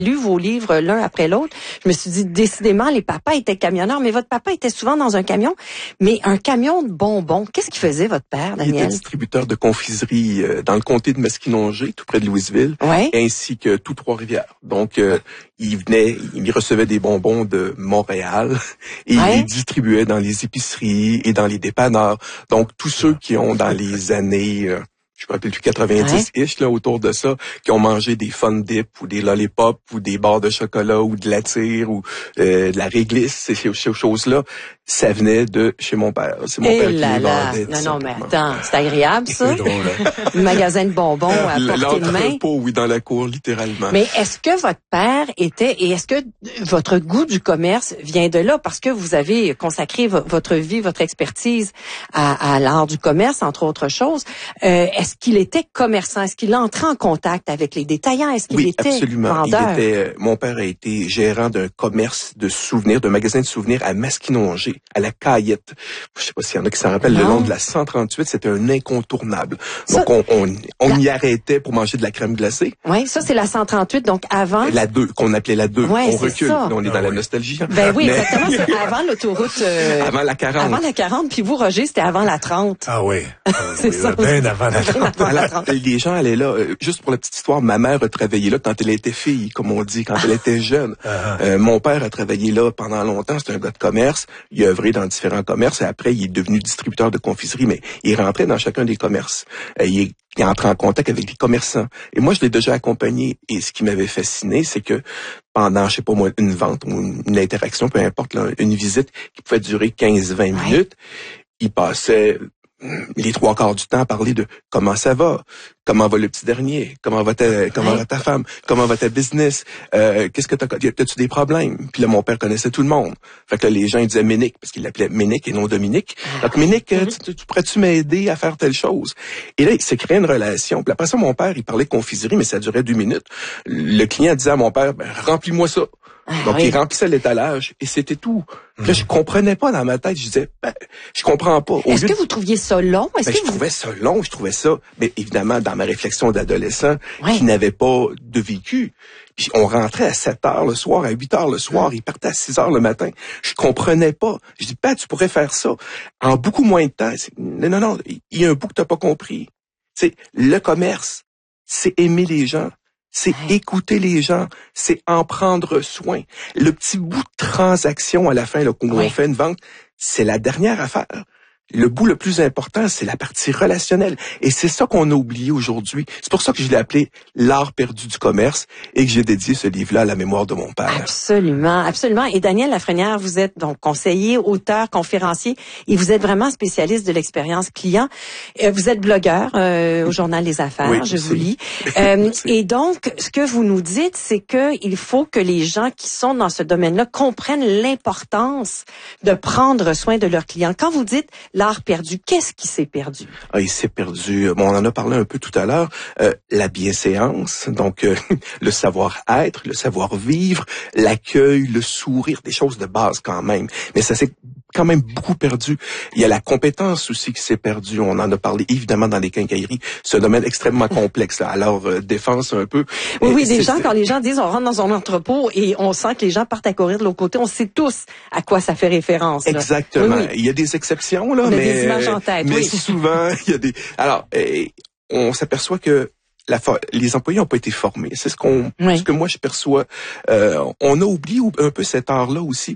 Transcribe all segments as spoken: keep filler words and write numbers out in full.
lu vos livres l'un après l'autre, je me suis dit, décidément, les papas étaient camionneurs, mais votre papa était souvent dans un camion, mais un camion de bonbons. Qu'est-ce qu'il faisait, votre père, Daniel? Il était distributeur de confiserie euh, dans le comté de Maskinongé, tout près de Louisville, ouais. ainsi que tout Trois-Rivières. Donc, euh, il venait, il recevait des bonbons de Montréal et ouais. il les distribuait dans les épiceries et dans les dépanneurs. Donc, tous ceux qui ont, dans les années... Euh, je me rappelle plus quatre-vingt-dix-ish, là, autour de ça, qui ont mangé des Fun Dip ou des lollipops ou des barres de chocolat ou de la tire ou euh, de la réglisse, ces, ces choses-là, ça venait de chez mon père. C'est mon Et père là qui les là. vendait. Non, non, mais attends, c'est agréable, ça? Drôle, hein? Le magasin de bonbons à portée de main. L'entrepôt, oui, dans la cour, littéralement. Mais est-ce que votre père était, et est-ce que votre goût du commerce vient de là? Parce que vous avez consacré v- votre vie, votre expertise à, à l'art du commerce, entre autres choses. Euh, est-ce qu'il était commerçant? Est-ce qu'il entrait en contact avec les détaillants? Est-ce qu'il oui, était absolument. vendeur? Il était, mon père a été gérant d'un commerce de souvenirs, d'un magasin de souvenirs à Maskinongé, à la Caillette. Je sais pas s'il y en a qui s'en rappellent, non. Le long de la cent trente-huit, c'était un incontournable. Donc, ça, on, on, on la... y arrêtait pour manger de la crème glacée. Oui, ça, c'est la cent trente-huit, donc avant... La deux, qu'on appelait la deux. Ouais, on recule. Ça. On est ah, dans oui. la nostalgie. Hein. Ben oui, mais... exactement. C'est avant l'autoroute... Euh, avant la quarante. Avant la quarante, puis vous, Roger, c'était avant la trente. Ah oui. c'est oui, ça. Bien avant la trente. Avant la trente. Les gens allaient là. Euh, juste pour la petite histoire, ma mère a travaillé là quand elle était fille, comme on dit, quand elle était jeune. Uh-huh. Euh, mon père a travaillé là pendant longtemps. C'était un gars de commerce. Il a œuvré dans différents commerces et après, il est devenu distributeur de confiserie, mais il rentrait dans chacun des commerces. Euh, il est il entrait en contact avec les commerçants. Et moi, je l'ai déjà accompagné. Et ce qui m'avait fasciné, c'est que pendant, je sais pas moi, une vente ou une interaction, peu importe, là, une visite qui pouvait durer quinze vingt ouais. minutes, il passait les trois quarts du temps à parler de comment ça va, comment va le petit dernier, comment va ta, comment ouais. va ta femme, comment va ta business, euh, qu'est-ce que t'as, t'as-tu des problèmes? Puis là, mon père connaissait tout le monde. Fait que là, les gens, ils disaient Ménic, parce qu'il l'appelait Ménic et non Dominique. Donc, Ménic, mm-hmm. tu, tu pourrais-tu m'aider à faire telle chose? Et là, il s'est créé une relation. Puis après ça, mon père, il parlait de confiserie, mais ça durait deux minutes. Le client disait à mon père, ben, remplis-moi ça. Ah, Donc, oui. il remplissait l'étalage et c'était tout. Puis là, je comprenais pas dans ma tête. Je disais, ben, je comprends pas. Au Est-ce que de... vous trouviez ça long? Est-ce ben, que je vous... trouvais ça long, je trouvais ça, mais évidemment, dans ma réflexion d'adolescent, oui. qui n'avait pas de vécu. Puis on rentrait à sept heures le soir, à huit heures le soir, il partait à six heures le matin. Je comprenais pas. Je dis, ben, tu pourrais faire ça en beaucoup moins de temps. Non, non, non, il y a un bout que t'as pas compris. C'est le commerce, c'est aimer les gens. C'est ouais. écouter les gens, c'est en prendre soin. Le petit bout de transaction à la fin, là, quand ouais. on fait une vente, c'est la dernière affaire. Le bout le plus important, c'est la partie relationnelle. Et c'est ça qu'on a oublié aujourd'hui. C'est pour ça que je l'ai appelé l'art perdu du commerce et que j'ai dédié ce livre-là à la mémoire de mon père. Absolument, absolument. Et Daniel Lafrenière, vous êtes donc conseiller, auteur, conférencier et vous êtes vraiment spécialiste de l'expérience client. Vous êtes blogueur euh, au journal Les Affaires, oui, je vous lis. Euh, et donc, ce que vous nous dites, c'est que il faut que les gens qui sont dans ce domaine-là comprennent l'importance de prendre soin de leurs clients. Quand vous dites l'art perdu, qu'est-ce qui s'est perdu? Ah, il s'est perdu. Bon, on en a parlé un peu tout à l'heure. Euh, la bienséance, donc euh, le savoir-être, le savoir-vivre, l'accueil, le sourire, des choses de base quand même. Mais ça s'est quand même beaucoup perdu. Il y a la compétence aussi qui s'est perdue. On en a parlé évidemment dans les quincailleries. C'est un domaine extrêmement complexe. Là. Alors, euh, défense un peu. Oui, et oui, les gens, quand les gens disent on rentre dans un entrepôt et on sent que les gens partent à courir de l'autre côté, on sait tous à quoi ça fait référence. Là. Exactement. Oui, oui. Il y a des exceptions, là, on a mais, des images en tête, mais oui. souvent, il y a des... Alors, eh, on s'aperçoit que La for- les employés n'ont pas été formés. C'est ce qu'on, oui. ce que moi je perçois. Euh, on a oublié un peu cet art-là aussi.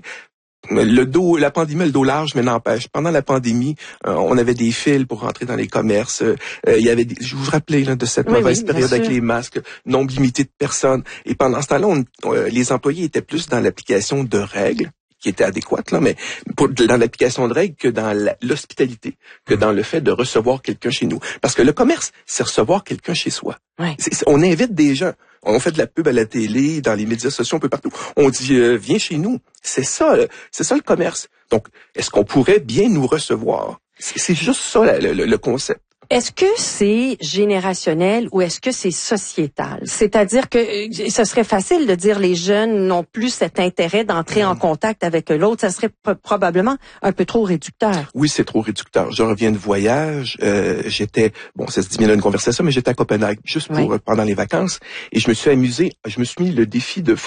Le dos, la pandémie, le dos large, mais n'empêche. Pendant la pandémie, euh, on avait des fils pour rentrer dans les commerces. Euh, il y avait, des, je vous rappelais là, de cette oui, mauvaise oui, période avec les masques, nombre limité de personnes. Et pendant ce temps-là, on, euh, les employés étaient plus dans l'application de règles qui étaient adéquates là, mais pour, dans l'application de règles que dans la, l'hospitalité, que dans le fait de recevoir quelqu'un chez nous. Parce que le commerce, c'est recevoir quelqu'un chez soi. Oui. C'est, c'est, on invite des gens. On fait de la pub à la télé, dans les médias sociaux, un peu partout. On dit, euh, viens chez nous. C'est ça, c'est ça le commerce. Donc, est-ce qu'on pourrait bien nous recevoir? C'est, c'est juste ça le, le, le concept. Est-ce que c'est générationnel ou est-ce que c'est sociétal? C'est-à-dire que ce serait facile de dire les jeunes n'ont plus cet intérêt d'entrer mmh. en contact avec l'autre. Ça serait p- probablement un peu trop réducteur. Oui, c'est trop réducteur. Je reviens de voyage. Euh, j'étais, bon, ça se dit bien une conversation, mais j'étais à Copenhague juste pour oui. pendant les vacances et je me suis amusé. Je me suis mis le défi de